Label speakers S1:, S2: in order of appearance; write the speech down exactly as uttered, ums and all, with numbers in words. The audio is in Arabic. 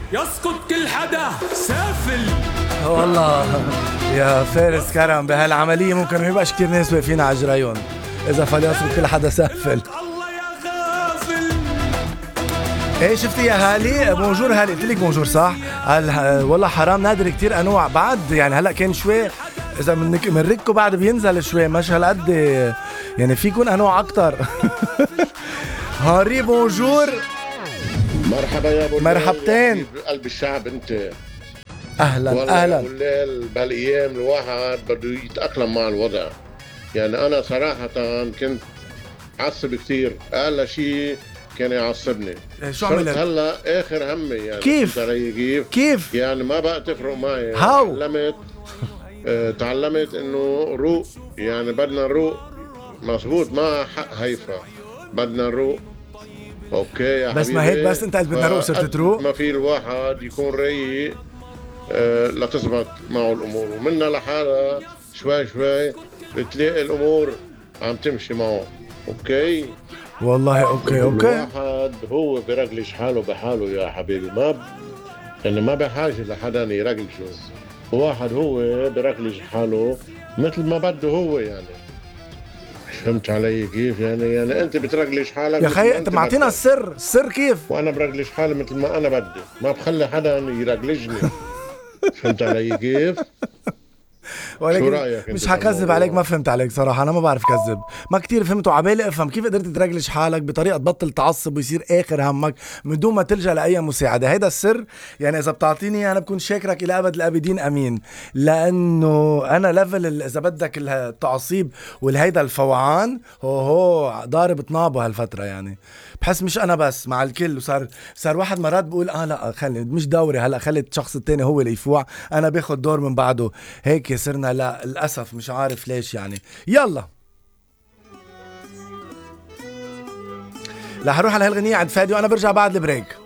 S1: يسقط كل حدا سافل.
S2: والله يا فارس كرم بهالعملية ممكن ما يبقاش كتير ناس واقفين على جريون إذا فليصرف كل حدا سافل.
S1: الله يا غافل.
S2: ايه شفتي يا هالي؟ بونجور هالي، قلت لك بونجور صح؟ هل والله حرام نادر كتير انواع بعد، يعني هلا كان شوي اذا منك منركو بعد بينزل شوي مش هالقد، يعني في يكون انواع اكتر. هاري بونجور.
S3: مرحبا يا ابو
S2: مرحبتين
S3: قلب الشعب انت.
S2: اهلا
S3: والله
S2: اهلا.
S3: الليل بهالايام الواحد بده يتاقلم مع الوضع، يعني انا صراحه كنت عصب كثير، اقل شيء كان يعصبني.
S2: شو عملت؟
S3: هلا اخر همي يعني
S2: كيف؟
S3: كيف؟
S2: كيف؟
S3: يعني ما بقى تفرق معي.
S2: هاو
S3: تعلمت آه تعلمت انه روق، يعني بدنا نروق مزبوط، ما حق هيفا، بدنا نروق. اوكي يا
S2: بس
S3: حبيبي،
S2: ما هيك بس انت قلت بدنا نروق صرت تروق؟
S3: ما في الواحد يكون رايق آه لتزبط معه الامور، ومنا لحالها شوي شوي بتلاقي الامور عم تمشي معه. اوكي
S2: والله اوكي اوكي.
S3: الواحد هو برجلش حاله بحاله يا حبيبي، ما ب... يعني ما بحاجه لحدا يرجلشه، واحد هو برجلش حاله مثل ما بده هو. يعني فهمت علي كيف؟ يعني يعني انت بترجلش حالك
S2: يا خي انت معطينا السر، السر كيف؟
S3: وانا برجلش حالي مثل ما انا بدي، ما بخلي حدا يرجلجني. فهمت علي كيف؟ شو رايك؟
S2: مش حكذب عليك، ما فهمت عليك صراحه، انا ما بعرف كذب، ما كتير فهمت، وعبالي افهم كيف قدرت ترجلش حالك بطريقه تبطل تعصب ويصير اخر همك من دون ما تلجا لاي مساعده. هيدا السر، يعني اذا بتعطيني انا بكون شاكرك الى ابد الابدين امين، لانه انا ليفل اذا بدك التعصيب والهيدا الفوعان هو هو ضارب طنابه هالفتره، يعني بحس مش انا بس مع الكل، وصار صار واحد مرات بقول اه لا خلي مش دوري هلا، خلي الشخص التاني هو اللي يفوع، انا باخد دور من بعده، هيك صرنا لا للاسف مش عارف ليش. يعني يلا رح اروح على هالغنية عند فادي وانا برجع بعد البريك.